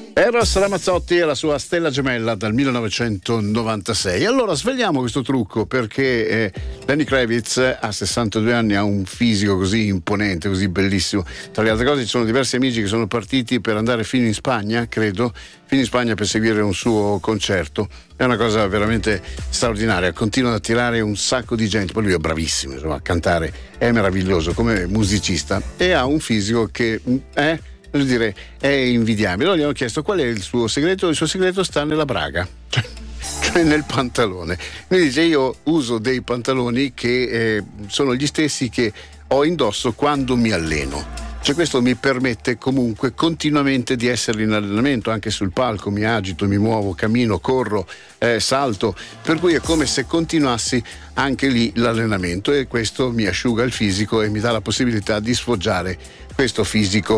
Eros Ramazzotti e la sua stella gemella dal 1996. Allora svegliamo questo trucco perché Lenny Kravitz a 62 anni ha un fisico così imponente, così bellissimo. Tra le altre cose ci sono diversi amici che sono partiti per andare fino in Spagna, credo, fino in Spagna per seguire un suo concerto. È una cosa veramente straordinaria, continua ad attirare un sacco di gente. Poi lui è bravissimo, insomma, a cantare è meraviglioso come musicista e ha un fisico che voglio dire, è invidiabile. Allora gli hanno chiesto qual è il suo segreto. Il suo segreto sta nella braga, cioè nel pantalone. Mi dice: io uso dei pantaloni che sono gli stessi che ho indosso quando mi alleno. Cioè questo mi permette comunque continuamente di essere in allenamento, anche sul palco mi agito, mi muovo, cammino, corro, salto, per cui è come se continuassi anche lì l'allenamento, e questo mi asciuga il fisico e mi dà la possibilità di sfoggiare questo fisico